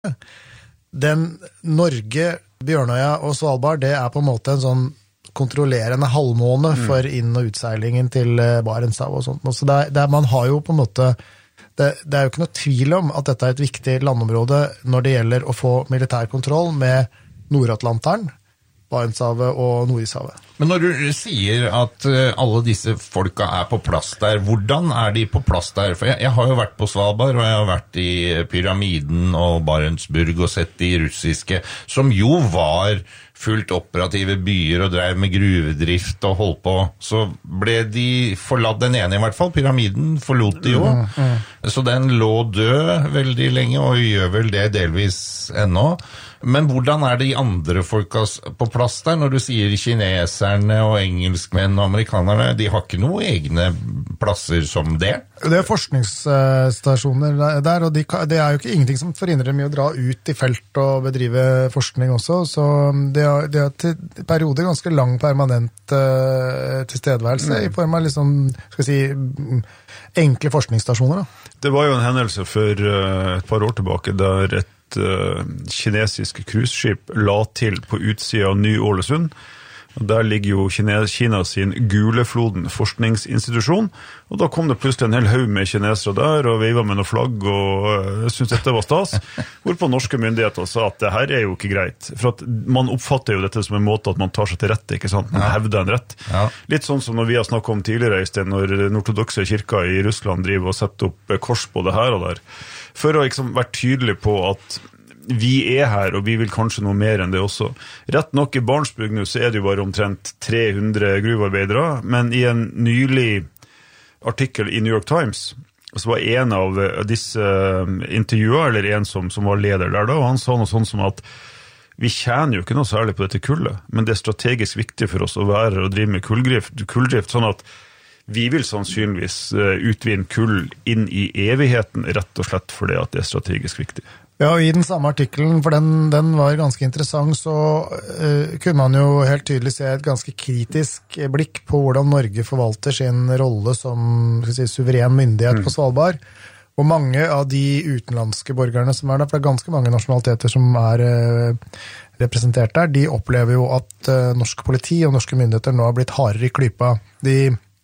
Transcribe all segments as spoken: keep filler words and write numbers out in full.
Den Norge, Bjørnøya og Svalbard, det er på en måte en sånn kontrollerende halvmåne mm. for inn- og utseilingen til Barentshav og sånt. Så det er, det er, man har jo på en måte, det, det er jo ikke noe tvil om at dette er et viktig landområde når det gjelder å få militær kontroll med Nord-Atlanteren, Barentshavet og Nordishavet. Men når du sier at alle disse folka er på plass der, hvordan er de på plass der? For jeg, jeg har jo vært på Svalbard, og jeg har vært i Pyramiden og Barentsburg og sett de russiske, som jo var fullt operative byer og drev med gruvedrift og holdt på. Så ble de forlatt, den ene i hvert fall, Pyramiden forlot de jo. Mm, mm. Så den lå død veldig lenge, og gjør vel det delvis ennå. Men hvordan er de andre folka på plass der, når du sier kineserne og engelskmenn og amerikanerne? De har ikke noen egne plasser som det? Det er forskningsstasjoner der, og de, det er jo ikke ingenting som forhindrer dem i å dra ut i felt og bedrive forskning også, så det er, det er til perioder ganske lang permanent uh, tilstedeværelse mm. i form av liksom, skal vi si, enkle forskningsstasjoner. Da. Det var jo en hendelse for uh, et par år tilbake der et uh, kinesisk cruiseskip la til på utsida av Ny-Ålesund. Og der ligger jo Kina, Kina sin Gulefloden forskningsinstitusjon, og da kom det plutselig en hel haug med kinesere der, og veiva med noen flagg, og uh, syntes dette var stas, hvorpå norske myndigheter sa at det her er jo ikke greit, for at man oppfatter jo dette som en måte at man tar seg til rette, ikke sant? Man hevder en rett. Ja. Litt sånn som når vi har snakket om tidligere, i sted, når den ortodokse kirka i Russland driver og setter opp kors på det her og der, for å liksom være tydelig på at vi er her, og vi vil kanskje noe mer enn det også. Rett nok i Barentsburg nå, så er det jo bare omtrent tre hundre gruvearbeidere, men i en nylig artikkel i New York Times, så var en av disse intervjuer, eller en som, som var leder der da, og han sa noe sånn som at vi tjener jo ikke noe særlig på dette kullet, men det er strategisk viktig for oss å være og drive med kulldrift, kulldrift sånn at vi vil sannsynligvis utvinne kull inn i evigheten, rett og slett fordi at det er strategisk viktig. Ja, og i den samme artikkelen, for den, den var ganske interessant, så uh, kunne man jo helt tydelig se et ganske kritisk blikk på hvordan Norge forvalter sin rolle som skal si, suveren myndighet mm. på Svalbard. Og mange av de utenlandske borgerne som er der, for det er ganske mange nasjonaliteter som er uh, representert der, de opplever jo at uh, norsk politi og norske myndigheter nå har blitt hardere i klypa. De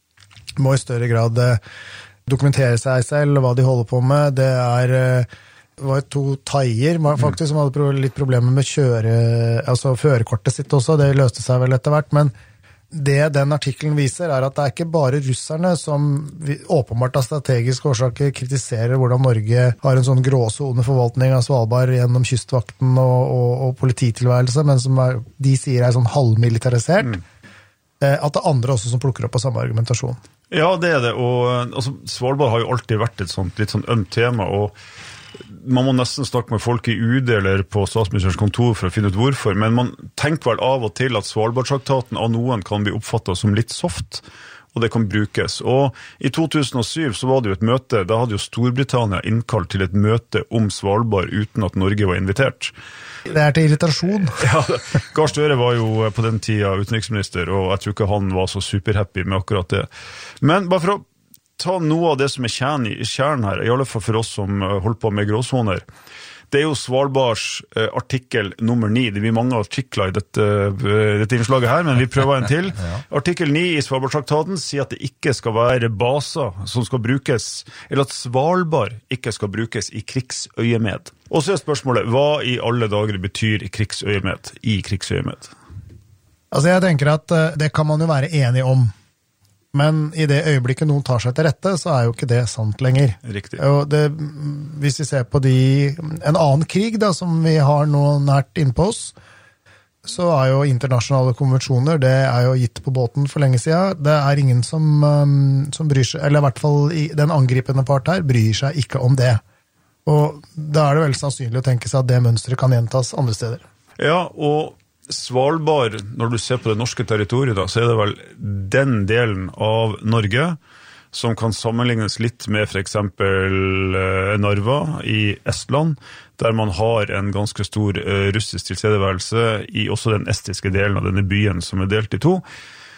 må i større grad uh, dokumentere seg selv, hva de holder på med. Det er... Uh, Det var to thaier faktisk som hadde litt problemer med kjøre, altså førerkortet sitt også, det løste seg vel etter hvert, men det den artikkelen viser er at det er ikke bare russerne som åpenbart av strategiske årsaker kritiserer hvordan Norge har en sånn gråsone forvaltning av Svalbard gjennom kystvakten og, og, og polititilværelse, men som er, de sier er sånn halvmilitarisert, mm. at det er andre også som plukker opp på samme argumentasjon. Ja, det er det, og altså, Svalbard har jo alltid vært et sånt, litt sånn ømt tema, og man må nesten snakke med folk i U D eller på statsministerens kontor for å finne ut hvorfor, men man tenker vel av og til at Svalbardtraktaten av noen kan bli oppfattet som litt soft, og det kan brukes. Og i to tusen og syv så var det jo et møte, da hadde jo Storbritannia innkalt til et møte om Svalbard uten at Norge var invitert. Det er til irritasjon. Ja, Gahr Støre var jo på den tida utenriksminister, og jeg tror ikke han var så superhappy med akkurat det. Men bare for å ta noe av det som er kjernen her, i alle fall for oss som holder på med gråsoner. Det er jo Svalbards eh, artikkel nummer ni. Det blir mange artikler i dette, dette innslaget her, men vi prøver en til. Ja. Artikkel ni i Svalbardtraktaten sier at det ikke skal være baser som skal brukes, eller at Svalbard ikke skal brukes i krigsøyemed. Og så er spørsmålet, hva i alle dager betyr krigsøyemed i krigsøyemed? Altså jeg tenker at det kan man jo være enig om. Men i det øyeblikket noen tar seg til rette, så er jo ikke det sant lenger. Riktig. Og det, hvis vi ser på de, en annen krig da, som vi har nå nært innpå oss, så er jo internasjonale konvensjoner, det er jo gitt på båten for lenge siden. Det er ingen som, som bryr seg, eller i hvert fall den angripende part her, bryr seg ikke om det. Og da er det vel sannsynlig å tenke seg at det mønstret kan gjentas andre steder. Ja, og Svalbard, når du ser på det norske territoriet, da, så er det vel den delen av Norge som kan sammenlignes litt med for eksempel Narva i Estland, der man har en ganske stor russisk tilstedeværelse i også den estiske delen av denne byen som er delt i to.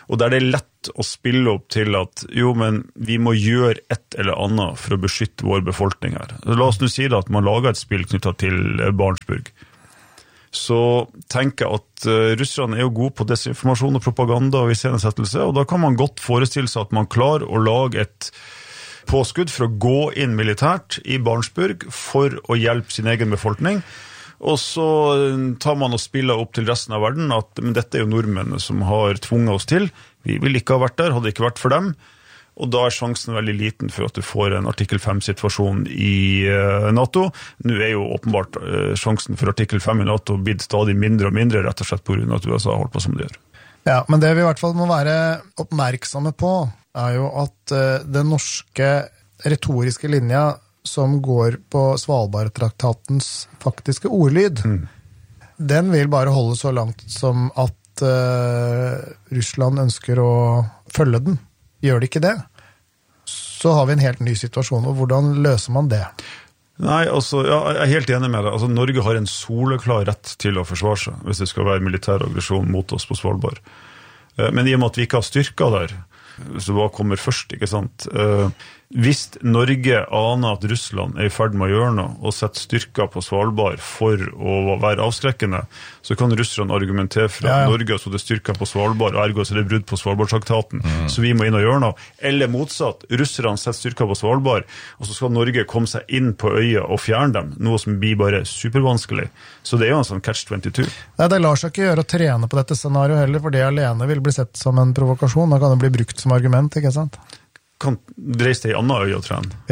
Og der det er lett å spille opp til at jo, men vi må gjøre et eller annet for å beskytte vår befolkning her. La oss nå si det at man lager et spill knyttet til Barentsburg. Så tenker jeg at uh, russerne er jo gode på desinformasjon og propaganda og iscenesettelse, og da kan man godt forestille seg at man klarer å lage et påskudd for å gå inn militært i Barentsburg for å hjelpe sin egen befolkning. Og så tar man og spiller opp til resten av verden at men dette er jo nordmennene som har tvunget oss til. Vi ville ikke ha vært der, hadde det ikke vært for dem. Og da er sjansen veldig liten for at du får en artikkel fem-situasjon i NATO. Nå er jo åpenbart sjansen for artikkel fem i NATO blitt stadig mindre og mindre, rett og slett på grunn av at U S A holdt på som det gjør. Ja, men det vi i hvert fall må være oppmerksomme på, er jo at den norske retoriske linja som går på Svalbardtraktatens faktiske ordlyd, mm. den vil bare holde så langt som at uh, Russland ønsker å følge den. Gjør det ikke det, så har vi en helt ny situasjon, og hvordan løser man det? Nei, altså, ja, jeg er helt enig med deg. Altså, Norge har en soleklar rett til å forsvare seg, hvis det skal være militær aggresjon mot oss på Svalbard. Men i og med at vi ikke har styrker der, så hva kommer først, ikke sant? Hvis Norge aner at Russland er i ferd med å gjøre noe, og setter styrker på Svalbard for å være avskrekkende, så kan russerne argumentere for at ja, ja. Norge så det styrker på Svalbard, og ergo så det er brudd på Svalbardtraktaten, mm. så vi må inn og gjøre noe. Eller motsatt, russerne setter styrker på Svalbard, og så skal Norge komme seg inn på øya og fjerne dem, noe som blir bare supervanskelig. Så det er jo en sånn catch tjueto. Nei, det lar seg ikke gjøre å trene på dette scenarioet heller, for det alene vil bli sett som en provokasjon, da kan det bli brukt som argument, ikke sant? Kan reise til i annen øye og trene. Ja.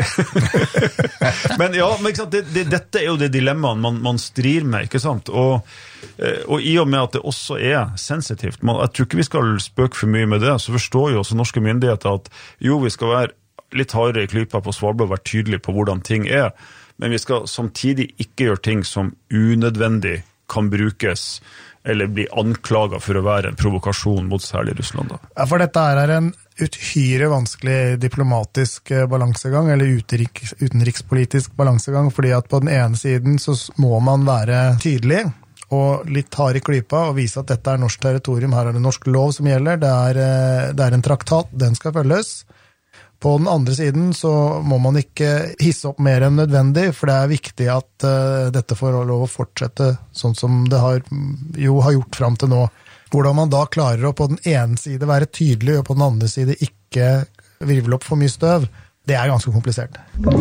men ja, men ikke sant, det, det, dette er jo det dilemmaen man, man strir med, ikke sant? Og, og i og med at det også er sensitivt, man, jeg tror ikke vi skal spøke for mye med det, så forstår jo også norske myndigheter at jo, vi skal være litt hardere i klypa på Svalbard og være tydelige på hvordan ting er, men vi skal samtidig ikke gjøre ting som unødvendig kan brukes eller bli anklaget for å være en provokasjon mot særlig Russland. Da. Ja, for dette er en uthyre vanskelig diplomatisk balansegang, eller utenriks, utenrikspolitisk balansegang, fordi at på den ene siden så må man være tydelig, og litt hard i klypa, og vise at dette er norsk territorium, her er det norsk lov som gjelder, det er, det er en traktat, den skal følges. På den andre siden så må man ikke hisse opp mer enn nødvendig, for det er viktig at uh, dette får lov å fortsette sånn som det har, jo har gjort frem til nå. Hvordan man da klarer å på den ene side være tydelig, og på den andre side ikke virvle opp for mye støv, det er ganske komplisert.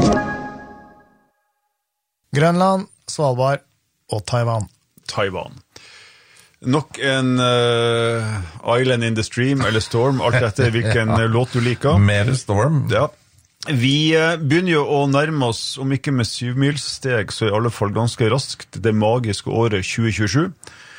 Grønland, Svalbard og Taiwan. Taiwan. Nok en uh, Island in the Stream, eller Storm, alt dette, hvilken låt du liker. Mer Storm. Ja. Vi uh, begynner jo å nærme oss, om ikke med syvmilssteg, så i alle fall ganske raskt, det magiske året tjue tjuesju,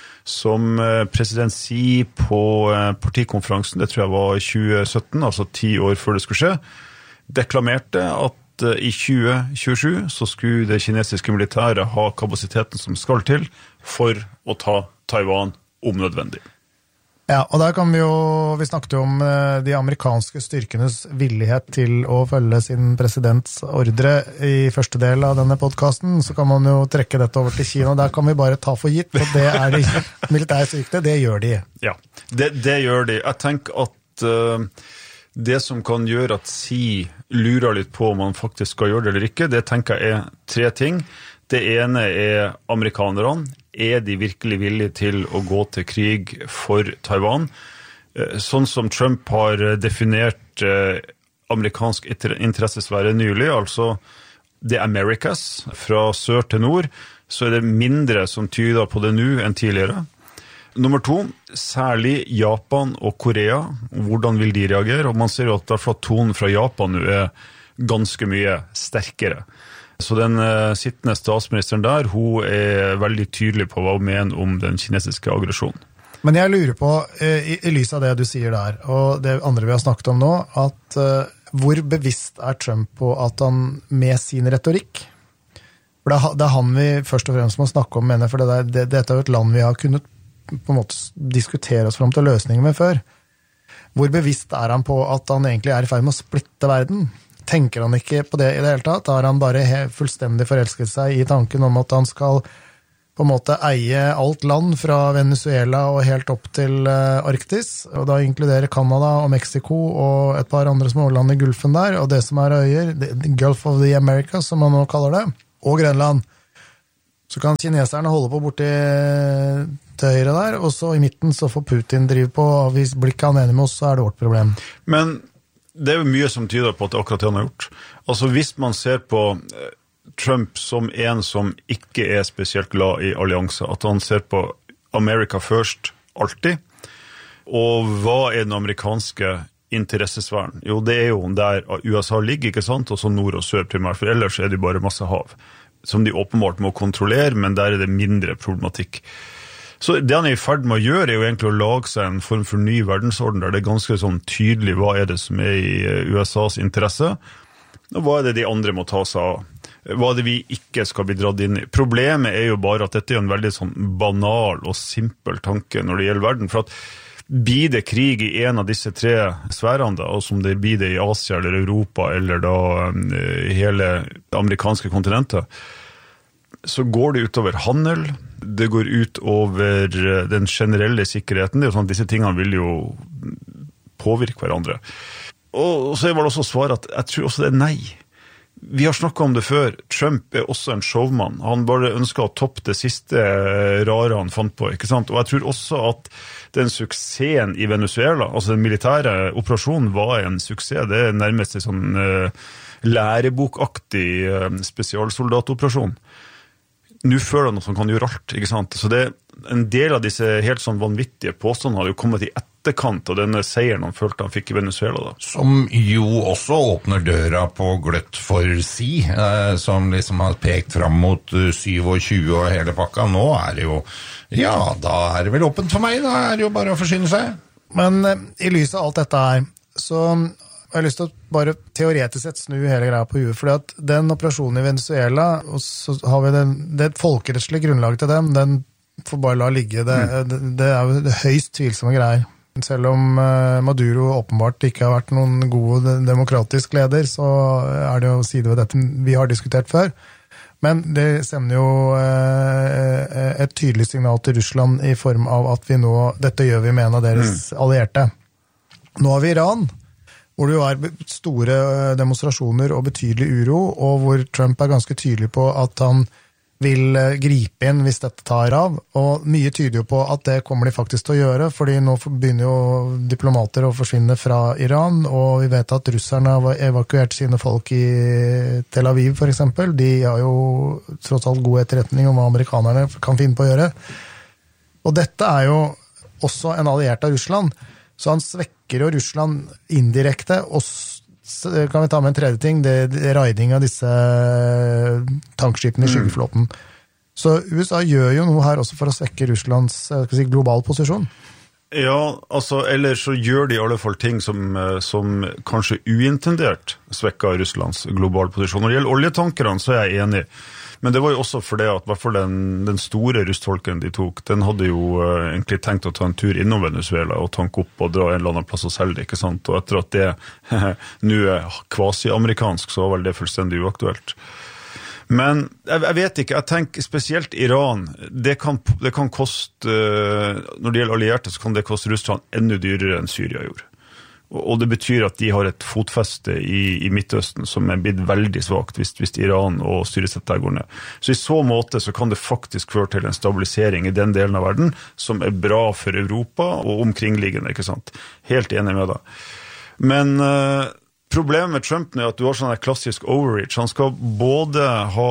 som uh, president Xi på uh, partikonferansen, det tror jeg var i tjue sytten, altså ti år før det skulle skje, deklamerte at uh, i tjue tjuesju så skulle det kinesiske militæret ha kapasiteten som skal til for å ta Taiwan om nødvendig. Ja, og der kan vi jo, vi snakket jo om de amerikanske styrkenes villighet til å følge sin presidents ordre i første del av denne podcasten, så kan man jo trekke dette over til Kina, der kan vi bare ta for gitt, og det er de militære styrkene, det gjør de. Ja, det, det gjør de. Jeg tenker at uh, det som kan gjøre at Xi lurer litt på om man faktisk skal gjøre det eller ikke, det tenker jeg er tre ting. Det ene er amerikanerne. Er de virkelig villige til å gå til krig for Taiwan? Sånn som Trump har definert amerikansk interessesfære nylig, altså The Americas, fra sør til nord, så er det mindre som tyder på det nå enn tidligere. Nummer to, særlig Japan og Korea. Hvordan vil de reagere? Og man ser jo at derfor tonen fra Japan nå er ganske mye sterkere. Så den uh, sittende statsministeren der, hun er veldig tydelig på hva hun mener om den kinesiske aggresjonen. Men jeg lurer på, uh, i, i lys av det du sier der, og det andre vi har snakket om nå, at uh, hvor bevisst er Trump på at han med sin retorikk, for det er, det er han vi først og fremst må snakke om, mener, for det der, det, dette er jo et land vi har kunnet på en måte diskutere oss frem til løsninger med før. Hvor bevisst er han på at han egentlig er i ferd med å splitte verden? Tenker han ikke på det i det hele tatt? Har han bare fullstendig forelsket seg i tanken om at han skal på en måte eie alt land fra Venezuela og helt opp til Arktis, og da inkluderer Canada og Mexico og et par andre småland i Gulfen der, og det som er øyer, Gulf of the Americas, som man nå kaller det, og Grønland. Så kan kineserne holde på borti til høyre der, og så i midten så får Putin drive på, og hvis blikket han er enig med oss, så er det vårt problem. Men det er jo mye som tyder på at det akkurat det han har gjort. Altså hvis man ser på Trump som en som ikke er spesielt glad i allianser, at han ser på America first alltid, og hva er den amerikanske interessesfæren? Jo, det er jo der U S A ligger, ikke sant? Og så nord og sør primært, for ellers er det bare masse hav, som de åpenbart må kontrollere, men der er det mindre problematikk. Så det han er i ferd med å gjøre er jo egentlig å lage seg en form for ny verdensorden, der det er ganske sånn tydelig hva er det som er i U S A's interesse, og hva er det de andre må ta seg av. Hva er det vi ikke skal bli dratt inn i. Problemet er jo bare at dette er en veldig sånn banal og simpel tanke når det gjelder verden, for at blir det krig i en av disse tre sfærene, da, og som det blir det i Asia eller Europa, eller da hele det amerikanske kontinentet, så går det utover handel, det går ut over den generelle sikkerheten. Det er jo sånn at disse tingene vil jo påvirke hverandre. Og så er det vel også svaret at jeg tror også det er nei. Vi har snakket om det før. Trump er også en showman. Han bare ønsker å toppe det siste rare han fant på, ikke sant? Og jeg tror også at den suksessen i Venezuela, altså den militære operasjonen, var en suksess. Det er nærmest en sånn uh, lærebokaktig uh, spesialsoldatoperasjon. Nå føler han at han kan gjøre alt, ikke sant? Så det, en del av disse helt sånn vanvittige påstandene har jo kommet i etterkant av denne seieren han følte han fikk i Venezuela da. Som jo også åpner døra på gløtt for si, eh, som liksom har pekt fram mot uh, tjuesju og hele pakka. Nå er det jo, ja, da er det vel åpent for meg, da er det jo bare å forsyne seg. Men eh, i lyset av alt dette her, så jeg har lyst til å bare teoretisk sett snu hele greia på huet, fordi at den operasjonen i Venezuela, og så har vi den, det folkerettslige grunnlaget til dem, den får bare la ligge. Det, mm. det, det er jo det høyst tvilsomme greier. Selv om uh, Maduro åpenbart ikke har vært noen god demokratisk leder, så er det jo side ved dette vi har diskutert før. Men det sender jo uh, et tydelig signal til Russland i form av at vi nå, dette gjør vi med en av deres mm. allierte. Nå har vi Iran, hvor det jo er store demonstrasjoner og betydelig uro, og hvor Trump er ganske tydelig på at han vil gripe inn hvis dette tar av, og mye tyder jo på at det kommer de faktisk til å gjøre, fordi nå begynner jo diplomater å forsvinne fra Iran, og vi vet at russerne har evakuert sine folk i Tel Aviv for eksempel. De har jo tross alt god etterretning om hva amerikanerne kan finne på å gjøre. Og dette er jo også en alliert av Russland, så han svekker jo Russland indirekte, og så kan vi ta med en tredje ting, det er raiding av disse tankskipene i skyggeflåten. Så U S A gjør jo noe her også for å svekke Russlands skal vi si, global posisjon. Ja, altså, eller så gjør de i alle fall ting som, som kanskje uintendert svekker Russlands global posisjon. Når det gjelder oljetankerne, så er jeg enig. Men det var jo også for det at hvert fall den, den store rustfolken de tok, den hadde jo uh, egentlig tenkt å ta en tur innom Venezuela og tanke opp og dra en eller annen plass og selge det, ikke sant? Og etter at det nå er kvasi-amerikansk, så var vel det fullstendig uaktuelt. Men jeg, jeg vet ikke, jeg tenker spesielt Iran, det kan, det kan koste, uh, når det gjelder allierte, så kan det koste Russland enda dyrere enn Syria gjorde. Og det betyr at de har et fotfeste i, i Midtøsten som er blitt veldig svagt hvis, hvis Iran og styresettet der går ned. Så i så måte så kan det faktisk føre til en stabilisering i den delen av verden som er bra for Europa og omkringliggende, ikke sant? Helt enig med deg. Men uh, problemet med Trump er at du har sånn klassisk overreach. Han skal både ha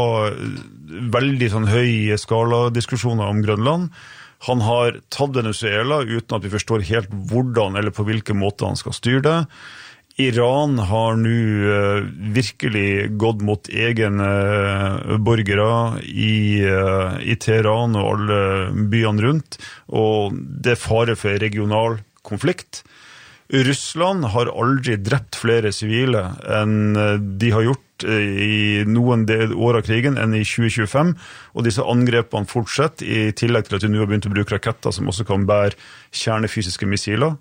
veldig sånn høy skala-diskusjoner om Grønland. Han har tatt Venezuela uten at vi forstår helt hvordan eller på hvilken måte han skal styre det. Iran har nå uh, virkelig gått mot egne uh, borgere i, uh, i Teheran og alle byene rundt, og det er fare for regional konflikt. Russland har aldri drept flere sivile enn de har gjort i noen år av krigen enn i tjue tjuefem, og disse angrepene fortsetter i tillegg til at de nå har begynt å bruke raketter som også kan bære kjernefysiske missiler.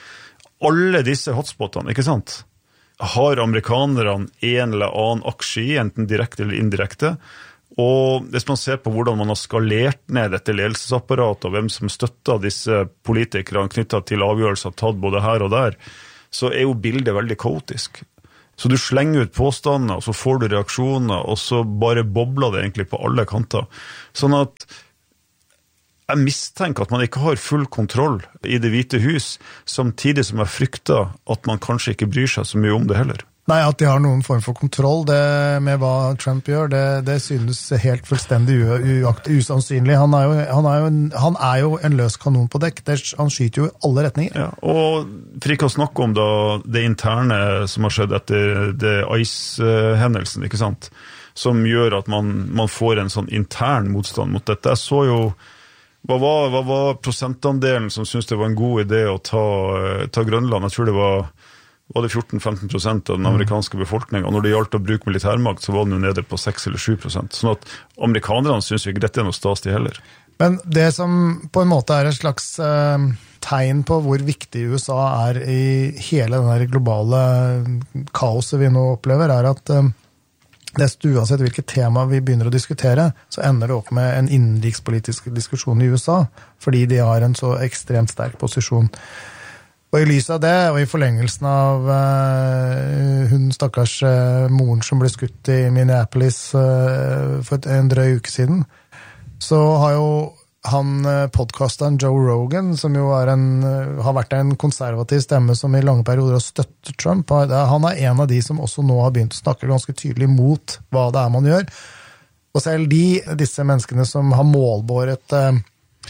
Alle disse hotspotene, ikke sant, har amerikanerne en eller annen aksje i, enten direkte eller indirekte, Og hvis man ser på hvordan man har skalert ned dette ledelsesapparatet, og hvem som støtter disse politikerne knyttet til avgjørelser tatt både her og der, så er jo bildet veldig kaotisk. Så du slenger ut påstander, og så får du reaksjoner, og så bare bobler det egentlig på alle kanter. Sånn at jeg mistenker at man ikke har full kontroll i det hvite hus, samtidig som jeg frykter at man kanskje ikke bryr seg så mye om det heller. Nei, at de har noen form for kontroll det, med hva Trump gjør, det, det synes helt fullstendig usannsynlig. Han er, jo, han, er jo en, han er jo en løs kanon på dekk. Det, han skyter jo i alle retninger. Ja, og for ikke å snakke om da, det interne som har skjedd etter det ICE-hendelsen, ikke sant? Som gjør at man, man får en sånn intern motstand mot dette. Jeg så jo Hva var, hva var prosentandelen som syntes det var en god idé å ta, ta Grønland? Jeg tror det var, var det fjorten til femten prosent av den amerikanske befolkningen. Og når det gjaldt å bruke militærmakt, så var den jo nede på seks eller sju prosent. Sånn at amerikanerne synes jo ikke dette er noe stas til heller. Men det som på en måte er et slags eh, tegn på hvor viktig U S A er i hele den globale kaoset vi nå opplever, er at eh, Desto uansett hvilket tema vi begynner å diskutere, så ender det opp med en innenrikspolitisk diskusjon i U S A, fordi de har en så ekstremt sterk posisjon. Og i lys av det, og i forlengelsen av uh, hun stakkars uh, moren som ble skutt i Minneapolis uh, for en drøy uke siden, så har jo han podcasteren Joe Rogan, som jo er en, har vært en konservativ stemme som i lange perioder har støttet Trump, han er en av de som også nå har begynt å snakke ganske tydelig mot hva det er man gjør. Og selv de, disse menneskene som har målbåret eh,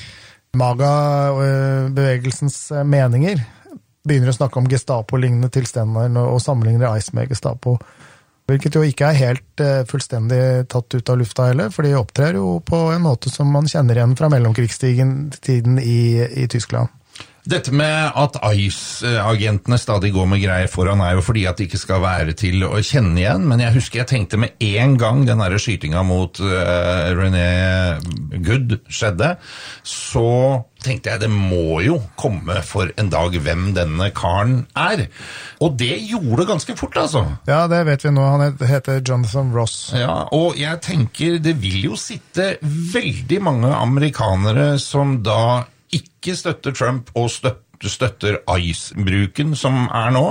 MAGA-bevegelsens meninger, begynner å snakke om Gestapo-lignende tilstander og sammenligner ICE med Gestapo, hvilket jo ikke er helt uh, fullstendig tatt ut av lufta heller, for de opptrer jo på en måte som man kjenner igjen fra mellomkrigstiden i, i Tyskland. Dette med at ICE-agentene stadig går med greier foran er jo fordi at det ikke skal være til å kjenne igjen, men jeg husker jeg tenkte med en gang den der skytinga mot uh, René Good skjedde, så tenkte jeg det må jo komme for en dag hvem denne karen er. Og det gjorde ganske fort, altså. Ja, det vet vi nå. Han heter Jonathan Ross. Ja, og jeg tenker det vil jo sitte veldig mange amerikanere som da ikke støtter Trump og støtter, støtter ICE-bruken som er nå,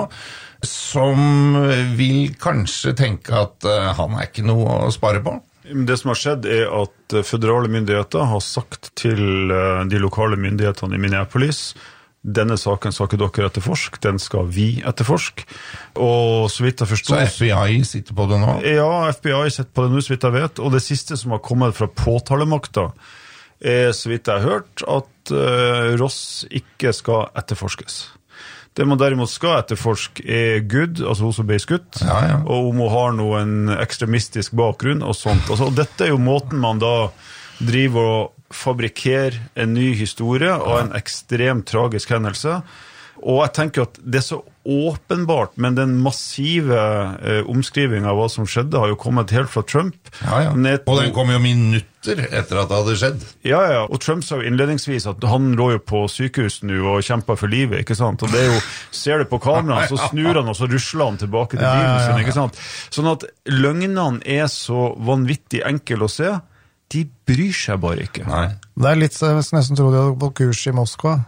som vil kanskje tenke at uh, han er ikke noe å spare på. Det som har skjedd er at føderale myndigheter har sagt til uh, de lokale myndighetene i Minneapolis, denne saken skal ikke dere etterforske, den skal vi etterforske. Og så vidt jeg forstår... Så F B I sitter på det nå? Ja, F B I sitter på det nå, så vidt jeg vet. Og det siste som har kommet fra påtalemakta, er så vidt jeg har hørt at uh, Ross ikke skal etterforskes. Det man derimot skal etterforske er Good, altså hun som ble skutt, ja, ja. og om hun har noen ekstremistisk bakgrunn og sånt. Altså, og dette er jo måten man da driver og fabrikerer en ny historie og en ekstremt tragisk hendelse. Og jeg tenker at det er så åpenbart, men den massive eh, omskrivingen av hva som skjedde har jo kommet helt fra Trump. Ja, ja. Ned, og den kom jo minutter etter at det hadde skjedd. Ja, ja, og Trump sa jo innledningsvis at han lå jo på sykehus nå og kjempet for livet, ikke sant? Og det er jo, ser du på kameraet, så snur han og så rusler han tilbake til ja, bilen ja, ja. sin, ikke sant? Sånn at løgnene er så vanvittig enkle å se, de bryr seg bare ikke. Nei. Det er litt så jeg nesten trodde jeg hadde på kurs i Moskva.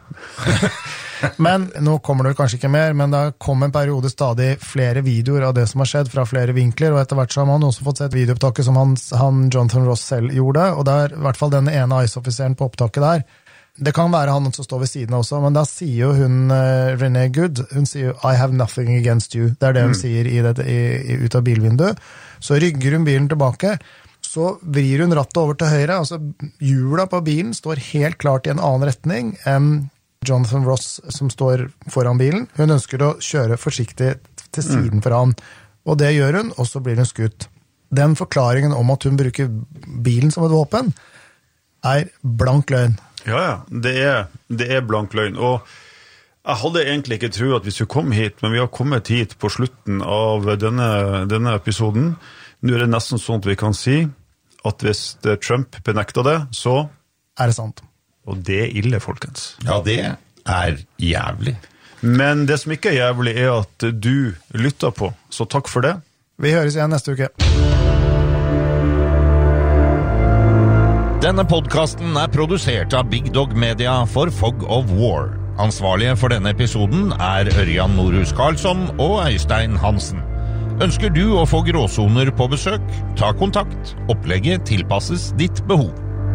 Men nå kommer det kanskje ikke mer, men det kom en periode stadig flere videoer av det som har skjedd fra flere vinkler, og etter hvert så har man også fått sett videoopptaket som han, han Jonathan Ross selv gjorde, og det er i hvert fall denne ene ICE-offiseren på opptaket der. Det kan være han som står ved siden av også, men da sier jo hun, uh, René Good, hun sier I have nothing against you. Det er det hun mm. sier i dette, i, i, ut av bilvinduet. Så rygger hun bilen tilbake, så vrir hun rattet over til høyre, altså hjula på bilen står helt klart i en annen retning enn Jonathan Ross som står foran bilen. Hun ønsker å kjøre forsiktig til siden for han, og det gjør hun, og så blir hun skutt. Den forklaringen om at hun bruker bilen som et våpen er blank løgn. Ja, ja, det er, det er blank løgn, og jeg hadde egentlig ikke trodd at vi skulle komme hit, men vi har kommet hit på slutten av denne, denne episoden. Nå er det nesten sånn at vi kan si at hvis Trump benekter det, så er det sant. Og det er ille, folkens. Ja, det er jævlig. Men det som ikke er jævlig er at du lytter på, så takk for det. Vi høres igjen neste uke. Denne podcasten er produsert av Big Dog Media for Fog of War. Ansvarlige for denne episoden er Ørjan Norhus Karlsson og Øystein Hansen. Ønsker du å få gråsoner på besøk? Ta kontakt. Opplegget tilpasses ditt behov.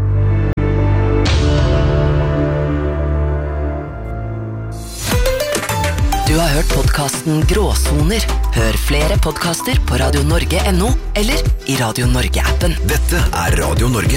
Du har hørt podcasten Gråsoner. Hør flere podcaster på radio norge punktum no eller i Radio Norge-appen. Dette er Radio Norge.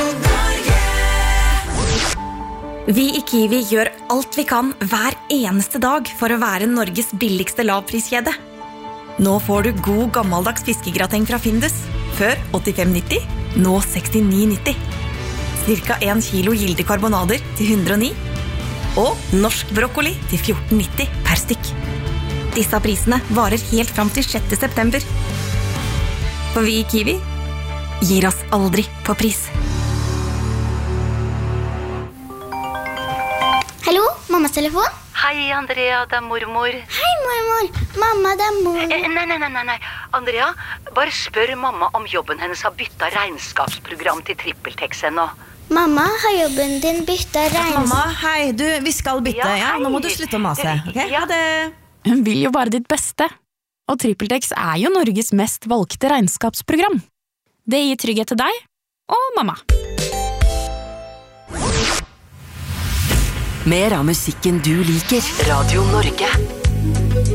Vi i Kiwi gjør alt vi kan hver eneste dag for å være Norges billigste lavpriskjede. Nå får du god gammeldags fiskegrateng fra Findus. Før åttifem nitti, nå sekstini nitti. Cirka en kilo gilde karbonader til hundre og ni. Og norsk brokkoli til fjorten nitti per stykk. Disse prisene varer helt fram til sjette september. For vi i Kiwi gir oss aldri på pris. Hallo, mammas telefon? Hei, Andrea, det er mormor. Hei, mormor. Mamma, det er mor. Eh, nei, nei, nei, nei. Andrea, bare spør mamma om jobben hennes har byttet regnskapsprogram til TrippelTex ennå. Mamma, har jobben din byttet regnskap? Mamma, hei, du, vi skal bytte, ja, Ja, hei. nå må du slutte å mase, ok? Ja. Ha det. Hun vil jo bare ditt beste. Og TrippelTex er jo Norges mest valgte regnskapsprogram. Det gir trygghet til deg og mamma. Mer av musikken du liker. Radio Norge.